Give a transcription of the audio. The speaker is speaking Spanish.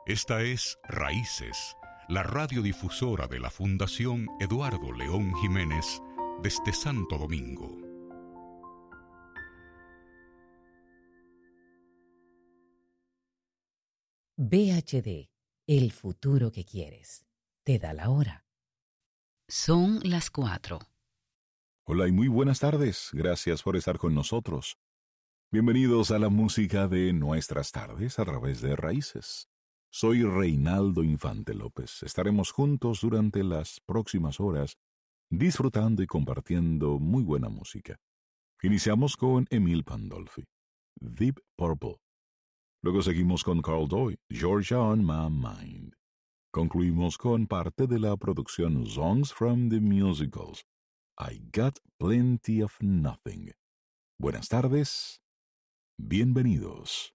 Esta es Raíces, la radiodifusora de la Fundación Eduardo León Jiménez desde Santo Domingo. VHD, el futuro que quieres. Te da la hora. Son las 4. Hola y muy buenas tardes. Gracias por estar con nosotros. Bienvenidos a la música de nuestras tardes a través de Raíces. Soy Reinaldo Infante López. Estaremos juntos durante las próximas horas disfrutando y compartiendo muy buena música. Iniciamos con Emil Pandolfi, Deep Purple. Luego seguimos con Carl Doyle, Georgia on My Mind. Concluimos con parte de la producción Songs from the Musicals, I Got Plenty of Nothing. Buenas tardes, bienvenidos.